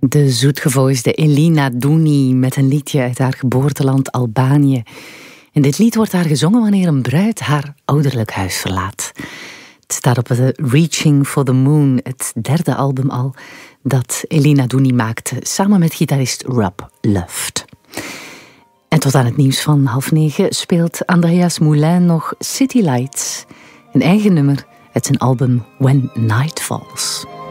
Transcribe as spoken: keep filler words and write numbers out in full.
De zoetgevoisde Elina Douni met een liedje uit haar geboorteland Albanië. En dit lied wordt haar gezongen wanneer een bruid haar ouderlijk huis verlaat. Het staat op het Reaching for the Moon, het derde album al, dat Elina Douni maakte samen met gitarist Rob Luft. En tot aan het nieuws van half negen speelt Andreas Moulin nog City Lights, een eigen nummer uit zijn album When Night Falls.